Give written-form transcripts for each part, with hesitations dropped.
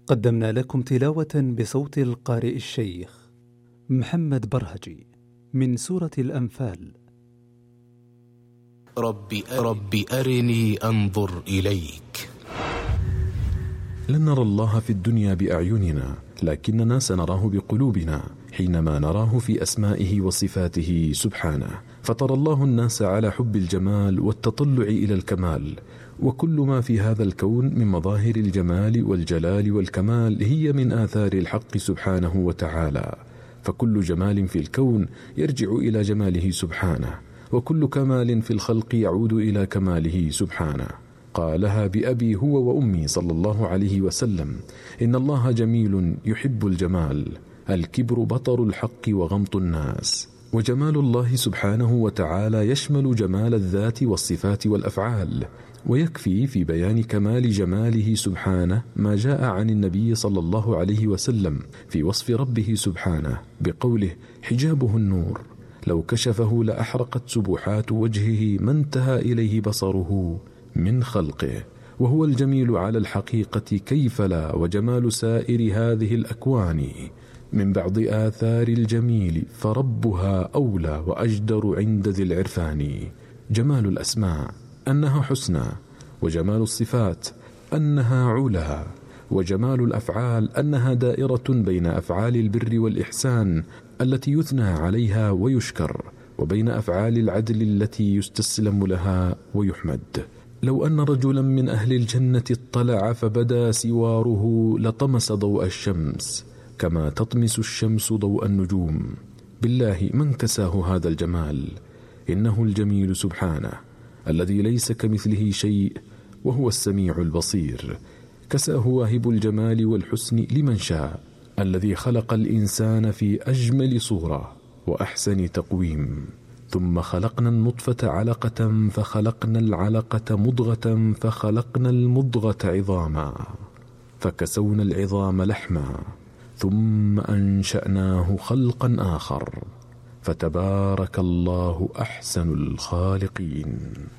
قدمنا لكم تلاوة بصوت القارئ الشيخ محمد برهجي من سورة الأنفال. رب أرني أنظر إليك. لن نرى الله في الدنيا بأعيننا، لكننا سنراه بقلوبنا حينما نراه في أسمائه وصفاته سبحانه. فطر الله الناس على حب الجمال والتطلع إلى الكمال، وكل ما في هذا الكون من مظاهر الجمال والجلال والكمال هي من آثار الحق سبحانه وتعالى. فكل جمال في الكون يرجع إلى جماله سبحانه، وكل كمال في الخلق يعود إلى كماله سبحانه. قالها بأبي هو وأمي صلى الله عليه وسلم: إن الله جميل يحب الجمال، الكبر بطر الحق وغمط الناس. وجمال الله سبحانه وتعالى يشمل جمال الذات والصفات والأفعال، ويكفي في بيان كمال جماله سبحانه ما جاء عن النبي صلى الله عليه وسلم في وصف ربه سبحانه بقوله: حجابه النور، لو كشفه لأحرقت سبحات وجهه ما انتهى إليه بصره من خلقه. وهو الجميل على الحقيقة كيف لا، وجمال سائر هذه الأكوان من بعض آثار الجميل فربها أولى وأجدر عند ذي العرفان. جمال الأسماء أنها حسنى، وجمال الصفات أنها علا، وجمال الأفعال أنها دائرة بين أفعال البر والإحسان التي يثنى عليها ويشكر، وبين أفعال العدل التي يستسلم لها ويحمد. لو أن رجلا من أهل الجنة اطلع فبدا سواره لطمس ضوء الشمس كما تطمس الشمس ضوء النجوم. بالله من كساه هذا الجمال؟ إنه الجميل سبحانه الذي ليس كمثله شيء، وهو السميع البصير. كساه واهب الجمال والحسن لمن شاء، الذي خلق الإنسان في أجمل صورة وأحسن تقويم، ثم خلقنا النطفة علقة، فخلقنا العلقة مضغة، فخلقنا المضغة عظاما، فكسونا العظام لحما، ثم أنشأناه خلقا آخر، فتبارك الله أحسن الخالقين.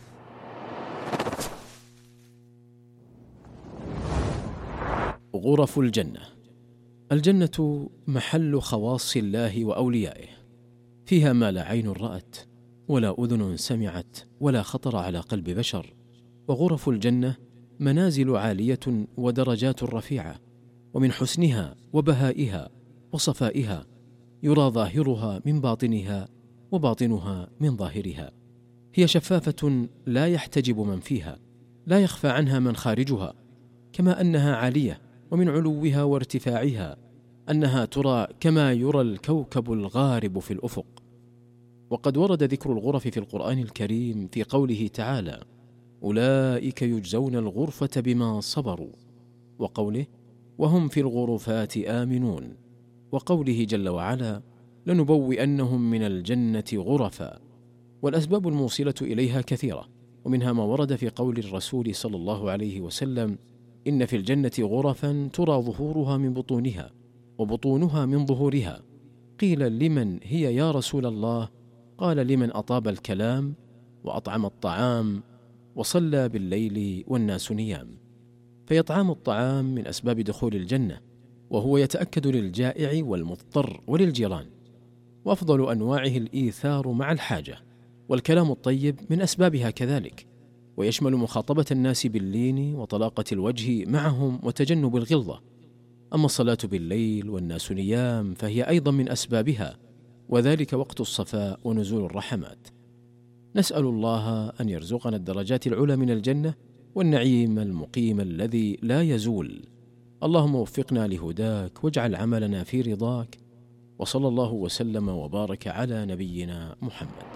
غرف الجنة. الجنة محل خواص الله وأوليائه، فيها ما لا عين رأت ولا أذن سمعت ولا خطر على قلب بشر. وغرف الجنة منازل عالية ودرجات رفيعة، ومن حسنها وبهائها وصفائها يرى ظاهرها من باطنها وباطنها من ظاهرها. هي شفافة لا يحتجب من فيها، لا يخفى عنها من خارجها، كما أنها عالية، ومن علوها وارتفاعها أنها ترى كما يرى الكوكب الغارب في الأفق. وقد ورد ذكر الغرف في القرآن الكريم في قوله تعالى: أولئك يجزون الغرفة بما صبروا، وقوله: وهم في الغرفات آمنون، وقوله جل وعلا: لنبوئنهم من الجنة غرفا. والأسباب الموصلة إليها كثيرة، ومنها ما ورد في قول الرسول صلى الله عليه وسلم: إن في الجنة غرفا ترى ظهورها من بطونها وبطونها من ظهورها. قيل: لمن هي يا رسول الله؟ قال: لمن أطاب الكلام وأطعم الطعام وصلى بالليل والناس نيام. فيطعام الطعام من أسباب دخول الجنة، وهو يتأكد للجائع والمضطر وللجيران، وأفضل أنواعه الإيثار مع الحاجة. والكلام الطيب من أسبابها كذلك، ويشمل مخاطبة الناس باللين وطلاقة الوجه معهم وتجنب الغلظة. أما الصلاة بالليل والناس نيام فهي أيضا من أسبابها، وذلك وقت الصفاء ونزول الرحمات. نسأل الله أن يرزقنا الدرجات العلى من الجنة والنعيم المقيم الذي لا يزول. اللهم وفقنا لهداك، واجعل عملنا في رضاك، وصلى الله وسلم وبارك على نبينا محمد.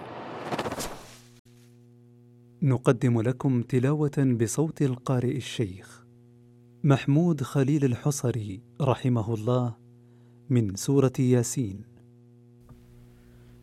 نقدم لكم تلاوة بصوت القارئ الشيخ محمود خليل الحصري رحمه الله من سورة ياسين. أعوذ بالله من الشيطان الرجيم. بسم الله الرحمن الرحيم.